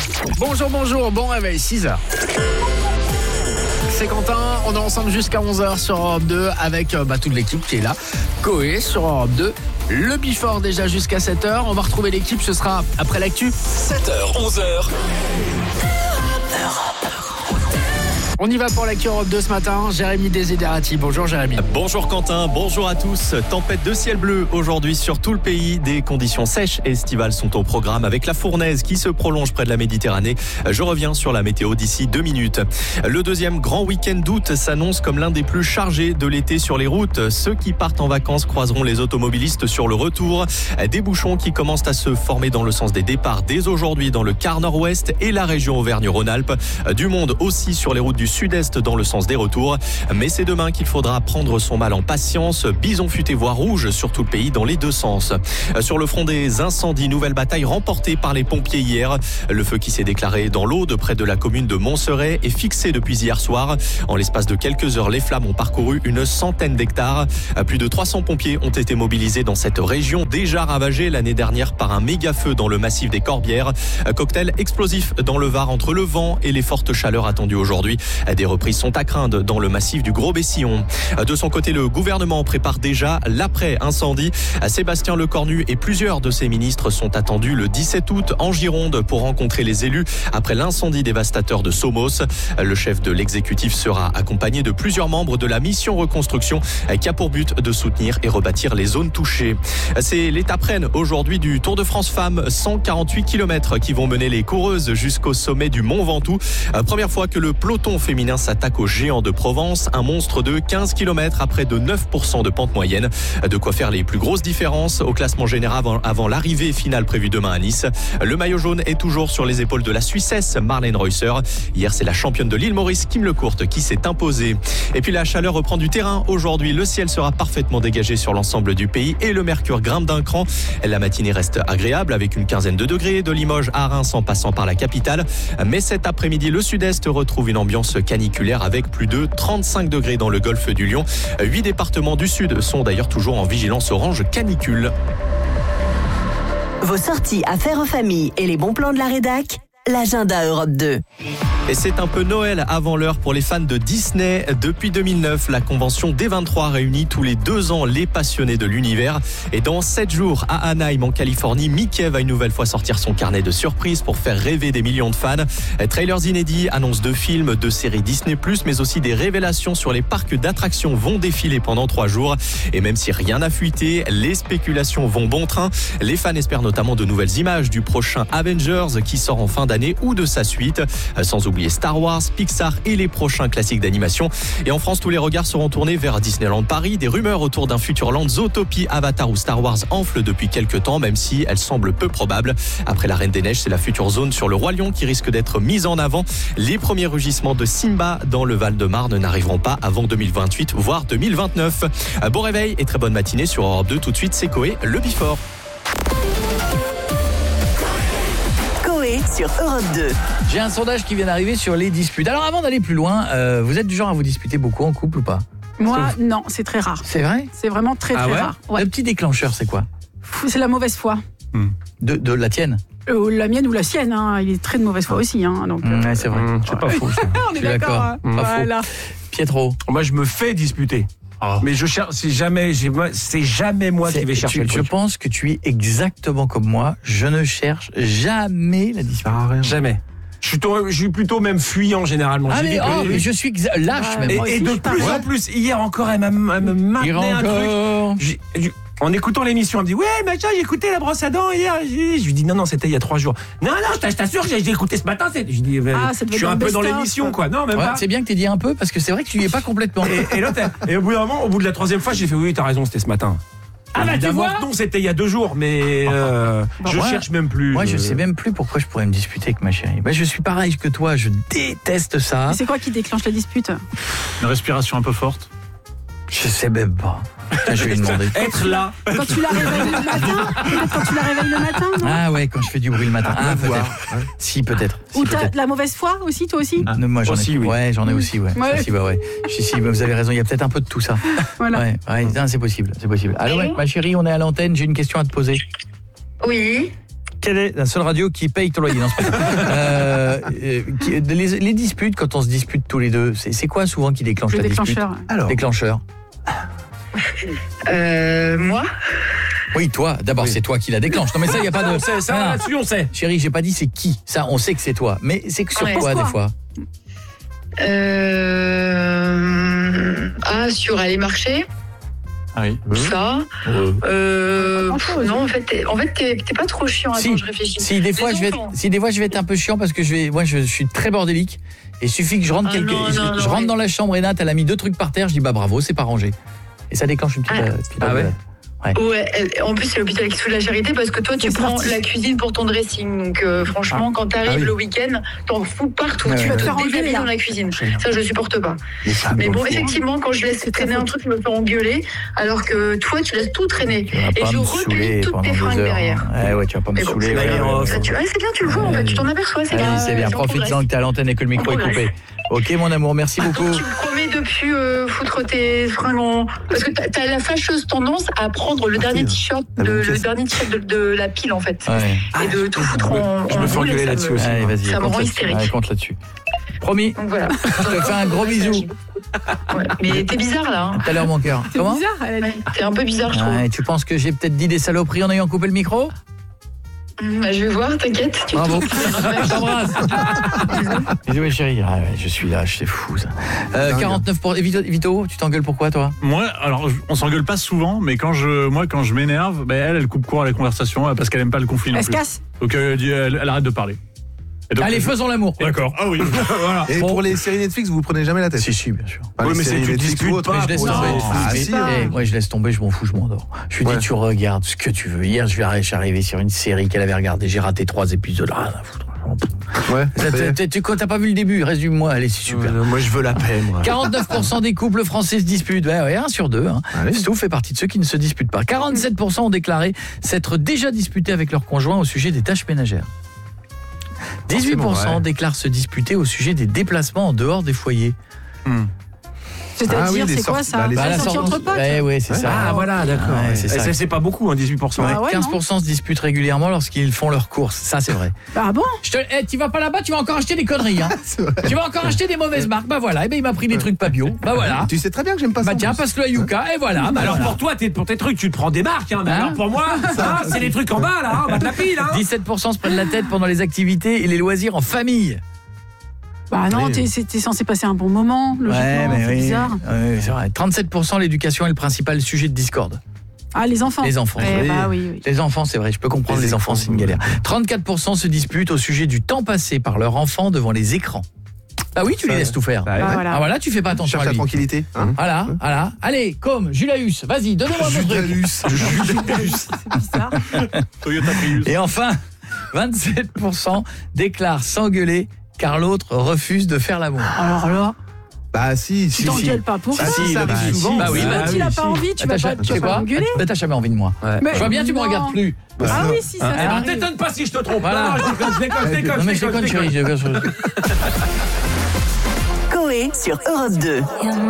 Bonjour, bon réveil, 6h. C'est Quentin, on est ensemble jusqu'à 11h sur Europe 2 avec toute l'équipe qui est là. Coé sur Europe 2, le Before déjà jusqu'à 7h. On va retrouver l'équipe, ce sera après l'actu. 7h, 11h. On y va pour l'actu Europe 2 ce matin. Jérémy Desiderati. Bonjour Jérémy. Bonjour Quentin, bonjour à tous. Tempête de ciel bleu aujourd'hui sur tout le pays. Des conditions sèches et estivales sont au programme avec la fournaise qui se prolonge près de la Méditerranée. Je reviens sur la météo d'ici 2 minutes. Le deuxième grand week-end d'août s'annonce comme l'un des plus chargés de l'été sur les routes. Ceux qui partent en vacances croiseront les automobilistes sur le retour. Des bouchons qui commencent à se former dans le sens des départs dès aujourd'hui dans le quart nord-ouest et la région Auvergne-Rhône-Alpes. Du monde aussi sur les routes du sud-est dans le sens des retours. Mais c'est demain qu'il faudra prendre son mal en patience. Bison futé voire rouge sur tout le pays dans les deux sens. Sur le front des incendies, nouvelle bataille remportée par les pompiers hier. Le feu qui s'est déclaré dans l'Aude près de la commune de Montserrat est fixé depuis hier soir. En l'espace de quelques heures, les flammes ont parcouru une centaine d'hectares. Plus de 300 pompiers ont été mobilisés dans cette région déjà ravagée l'année dernière par un méga feu dans le massif des Corbières. Cocktail explosif dans le Var entre le vent et les fortes chaleurs attendues aujourd'hui. Des reprises sont à craindre dans le massif du Gros-Bessillon. De son côté, le gouvernement prépare déjà l'après-incendie. Sébastien Lecornu et plusieurs de ses ministres sont attendus le 17 août en Gironde pour rencontrer les élus après l'incendie dévastateur de Somos. Le chef de l'exécutif sera accompagné de plusieurs membres de la mission reconstruction qui a pour but de soutenir et rebâtir les zones touchées. C'est l'étape-reine aujourd'hui du Tour de France Femmes, 148 km qui vont mener les coureuses jusqu'au sommet du Mont Ventoux. Première fois que le peloton féminin s'attaque aux géants de Provence, un monstre de 15 km à près de 9% de pente moyenne. De quoi faire les plus grosses différences au classement général avant l'arrivée finale prévue demain à Nice. Le maillot jaune est toujours sur les épaules de la Suissesse Marlène Reusser. Hier, c'est la championne de l'île Maurice Kim Lecourte qui s'est imposée. Et puis la chaleur reprend du terrain. Aujourd'hui, le ciel sera parfaitement dégagé sur l'ensemble du pays et le mercure grimpe d'un cran. La matinée reste agréable avec une quinzaine de degrés de Limoges à Reims en passant par la capitale. Mais cet après-midi, le sud-est retrouve une ambiance caniculaire avec plus de 35 degrés dans le golfe du Lion. 8 départements du sud sont d'ailleurs toujours en vigilance orange canicule. Vos sorties à faire en famille et les bons plans de la rédac, l'agenda Europe 2. Et c'est un peu Noël avant l'heure pour les fans de Disney. Depuis 2009, la convention D23 réunit tous les 2 ans les passionnés de l'univers. Et dans 7 jours à Anaheim en Californie, Mickey va une nouvelle fois sortir son carnet de surprises pour faire rêver des millions de fans. Trailers inédits, annonces de films, de séries Disney+, mais aussi des révélations sur les parcs d'attractions vont défiler pendant 3 jours. Et même si rien n'a fuité, les spéculations vont bon train. Les fans espèrent notamment de nouvelles images du prochain Avengers qui sort en fin d'année ou de sa suite. Sans oublier Star Wars, Pixar et les prochains classiques d'animation. Et en France, tous les regards seront tournés vers Disneyland Paris. Des rumeurs autour d'un Futureland, Zootopie, Avatar ou Star Wars enflent depuis quelques temps, même si elles semblent peu probables. Après la Reine des Neiges, c'est la future zone sur le Roi Lion qui risque d'être mise en avant. Les premiers rugissements de Simba dans le Val-de-Marne n'arriveront pas avant 2028, voire 2029. Bon réveil et très bonne matinée sur Europe 2. Tout de suite, c'est Coé, le Before. Sur Europe 2. J'ai un sondage qui vient d'arriver sur les disputes. Alors avant d'aller plus loin, vous êtes du genre à vous disputer beaucoup en couple ou pas? Moi, non, c'est très rare. C'est vrai? C'est vraiment très rare. Ouais. Le petit déclencheur, c'est quoi? C'est la mauvaise foi. De la tienne? La mienne ou la sienne, hein. Il est très de mauvaise foi aussi. Hein. Donc, ouais, c'est vrai. C'est pas faux. On est d'accord. Hein. Voilà. Pietro. Moi, je me fais disputer. Mais je cherche, c'est jamais moi qui vais chercher le truc. Je pense que tu es exactement comme moi. Je ne cherche jamais la dispute. Jamais. Je suis plutôt même fuyant généralement. Mais je suis lâche même. Et de plus en plus, hier encore, elle me maintenait un truc. En écoutant l'émission, elle me dit ouais, machin, j'ai écouté la brosse à dents hier. Je lui dis non, c'était il y a 3 jours. Non, je t'assure, j'ai écouté ce matin. Je dis, je suis un peu dans l'émission, quoi. Non, même pas. C'est bien que t'aies dit un peu parce que c'est vrai que tu y es pas complètement. Et l'autre, et au bout d'un moment, au bout de la 3e fois, j'ai fait oui, t'as raison, c'était ce matin. Tu vois, non, c'était il y a 2 jours, mais je cherche même plus. Moi, je sais même plus pourquoi je pourrais me disputer avec ma chérie. Je suis pareil que toi, je déteste ça. Mais c'est quoi qui déclenche la dispute? Une respiration un peu forte. Je sais même pas. Je vais lui demander. Être là. Quand tu la réveilles le matin. Peut-être quand tu la réveilles le matin, non? Ah ouais, quand je fais du bruit le matin. Peut-être. Si, peut-être. Ou t'as de la mauvaise foi aussi, toi aussi? Moi, j'en ai. Oui. Ouais, j'en ai aussi, ouais. Si, ouais. Si, vous avez raison, il y a peut-être un peu de tout ça. Voilà. Ouais, c'est possible. Allô, ma chérie, on est à l'antenne, j'ai une question à te poser. Oui. Quelle est la seule radio qui paye ton loyer? Non, c'est pas les disputes, quand on se dispute tous les deux, c'est quoi souvent qui déclenche la dispute? Alors. Déclencheur. Moi. Oui, toi. D'abord, c'est toi qui la déclenche. Non, mais ça, il y a pas de. Ça, là-dessus, on sait. Chérie, j'ai pas dit c'est qui. Ça, on sait que c'est toi. Mais c'est que sur quoi, des fois? Sur aller marcher. Ah oui. Ça. Non, en fait, t'es pas trop chiant. Attends, je réfléchis. Si des fois je vais être un peu chiant parce que je suis très bordélique. Et il suffit que je rentre je rentre dans la chambre et Nat, elle a mis 2 trucs par terre, je dis bah bravo, c'est pas rangé. Et ça déclenche une petite ouais. Ouais, en plus c'est l'hôpital qui sous la charité parce que toi tu prends la cuisine pour ton dressing. Donc franchement quand t'arrives le week-end, t'en fous partout. Tu vas te faire engueuler dans la cuisine. Ça je supporte pas. Mais bon effectivement quand je laisse traîner un truc, je me fais engueuler. Alors que toi tu laisses tout traîner. Et je replie toutes tes fringues derrière. Ouais, tu vas pas me saouler. C'est bien, tu le vois en fait, tu t'en aperçois, c'est bien. C'est bien, profite-en que t'es à l'antenne et que le micro est coupé. Ok mon amour, merci beaucoup. Donc, tu me promets de plus foutre tes fringues en... Parce que t'as la fâcheuse tendance à prendre le dernier t-shirt de la pile en fait. Ouais. Et de tout foutre en... Je me fais engueuler là-dessus aussi. Allez, vas-y, ça me rend hystérique. Allez, compte là-dessus. Promis. Donc voilà. Je te fais un gros bisou. Ouais. Mais t'es bizarre là. Tout à l'heure mon cœur. Comment? Bizarre, elle a dit. T'es un peu bizarre je trouve. Tu penses que j'ai peut-être dit des saloperies en ayant coupé le micro? Bah, je vais voir, t'inquiète. Bravo. Je t'embrasse. Bisous chérie. Je suis là, c'est fou ça. 49 pour Vito, tu t'engueules pourquoi toi? Moi, alors on s'engueule pas souvent, mais quand je m'énerve, elle coupe court à la conversation parce qu'elle aime pas le conflit. Elle se casse. Donc elle arrête de parler. Donc, allez, faisons l'amour. D'accord. Ah oui. Voilà. Et pour les séries Netflix, vous prenez jamais la tête? Si, bien sûr. Oui, mais c'est tu disputes pas. Je laisse tomber. Moi, je laisse tomber, je m'en fous, je m'endors. Je lui dis, tu regardes ce que tu veux. Hier, je suis arrivé sur une série qu'elle avait regardée. J'ai raté 3 épisodes. Ouais. T'as pas vu le début, résume-moi, allez, c'est super. Moi je veux la paix, moi. 49% des couples français se disputent. Ouais, 1 sur 2. Stouff fait partie de ceux qui ne se disputent pas. 47% ont déclaré s'être déjà disputés avec leur conjoint au sujet des tâches ménagères. 18% déclarent se disputer au sujet des déplacements en dehors des foyers. C'est-à-dire, c'est quoi ça? La sortie entre potes. Ouais, c'est ça. Ah voilà, d'accord. C'est pas beaucoup, 18%. 15% se disputent régulièrement lorsqu'ils font leurs courses. Ça, c'est vrai. Ah bon? Tu vas pas là-bas, tu vas encore acheter des conneries. Tu vas encore acheter des mauvaises marques. Bah voilà, il m'a pris des trucs pas bio. Bah voilà. Tu sais très bien que j'aime pas ça. Bah tiens, passe-le à Yuka, et voilà. Alors pour toi, pour tes trucs, tu te prends des marques. Mais alors pour moi, c'est les trucs en bas, là, en bas de la pile. 17% se prennent la tête pendant les activités et les loisirs en famille. Bah non, t'es censé passer un bon moment, logiquement, c'est bizarre. Ouais, c'est vrai. 37% l'éducation est le principal sujet de discorde. Ah, les enfants. Les enfants. Oui. Les enfants, c'est vrai, je peux comprendre les enfants, c'est une galère. 34% se disputent au sujet du temps passé par leur enfant devant les écrans. Ah oui, tu les laisses tout faire. Voilà. Ah voilà, tu fais pas attention à lui. Cherche la tranquillité. Voilà. Allez, Julius, vas-y, donnez-moi mon truc. Julius. C'est bizarre. Toyota Prius. Et enfin, 27% déclarent s'engueuler car l'autre refuse de faire l'amour. Alors là, bah si, tu t'engueules pas pour ça. Si, ça arrive souvent. Bah oui, il a pas envie, tu vas pas engueuler. T'as jamais envie de moi. Je vois bien, tu me regardes plus. Ah oui, si ça arrive. T'étonnes pas si je te trompe. Voilà. Je déconne. Non mais je déconne, chérie. Coé sur Europe 2.